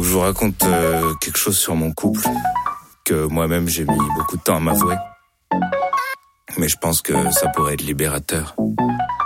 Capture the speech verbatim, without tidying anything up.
je vous raconte euh, quelque chose sur mon couple que moi-même j'ai mis beaucoup de temps à m'avouer. Mais je pense que ça pourrait être libérateur.